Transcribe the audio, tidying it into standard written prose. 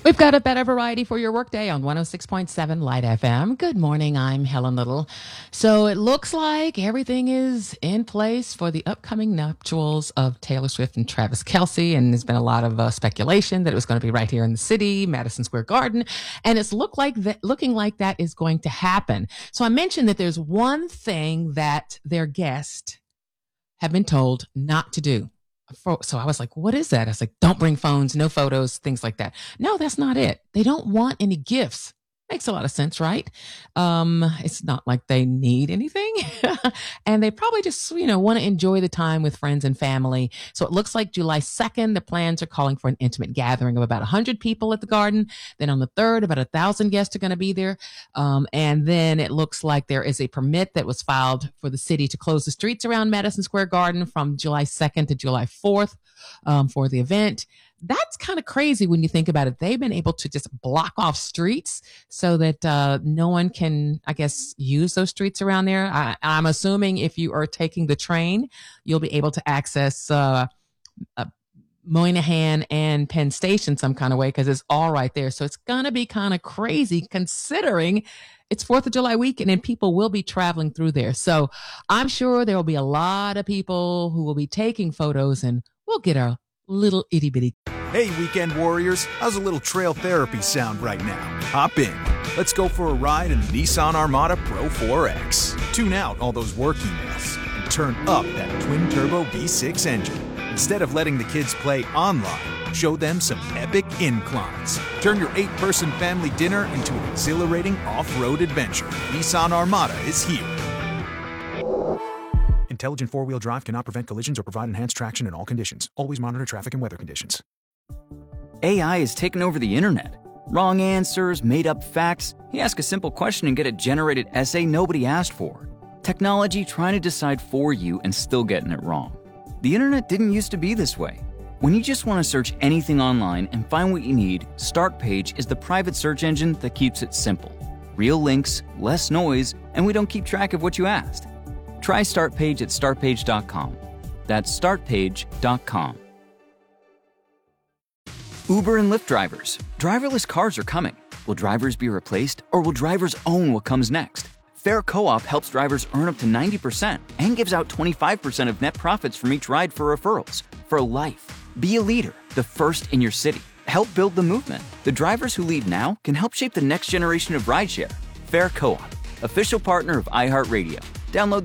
We've got a better variety for your workday on 106.7 Light FM. Good morning. I'm Helen Little. So it looks like everything is in place for the upcoming nuptials of Taylor Swift and Travis Kelce. And there's been a lot of speculation that it was going to be right here in the city, Madison Square Garden. And it's looking like that is going to happen. So I mentioned that there's one thing that their guests have been told not to do. So I was like, what is that? I was like, don't bring phones, no photos, things like that. No, that's not it. They don't want any gifts. Makes a lot of sense, right? It's not like they need anything. And they probably just, want to enjoy the time with friends and family. So it looks like July 2nd, the plans are calling for an intimate gathering of about 100 people at the garden. Then on the 3rd, about 1,000 guests are going to be there. And then it looks like there is a permit that was filed for the city to close the streets around Madison Square Garden from July 2nd to July 4th for the event. That's kind of crazy when you think about it. They've been able to just block off streets so that no one can, I guess, use those streets around there. I'm assuming if you are taking the train, you'll be able to access Moynihan and Penn Station some kind of way because it's all right there. So it's going to be kind of crazy considering it's 4th of July weekend and people will be traveling through there. So I'm sure there will be a lot of people who will be taking photos and we'll get a little itty bitty. Hey, weekend warriors, how's a little trail therapy sound right now? Hop in. Let's go for a ride in the Nissan Armada Pro 4X. Tune out all those work emails and turn up that twin-turbo V6 engine. Instead of letting the kids play online, show them some epic inclines. Turn your 8-person family dinner into an exhilarating off-road adventure. Nissan Armada is here. Intelligent four-wheel drive cannot prevent collisions or provide enhanced traction in all conditions. Always monitor traffic and weather conditions. AI has taken over the internet. Wrong answers, made-up facts. You ask a simple question and get a generated essay nobody asked for. Technology trying to decide for you and still getting it wrong. The internet didn't used to be this way. When you just want to search anything online and find what you need, Startpage is the private search engine that keeps it simple. Real links, less noise, and we don't keep track of what you asked. Try Startpage at startpage.com. That's startpage.com. Uber and Lyft drivers. Driverless cars are coming. Will drivers be replaced, or will drivers own what comes next? Fair Co-op helps drivers earn up to 90% and gives out 25% of net profits from each ride for referrals. For life. Be a leader, the first in your city. Help build the movement. The drivers who lead now can help shape the next generation of rideshare. Fair Co-op, official partner of iHeartRadio. Download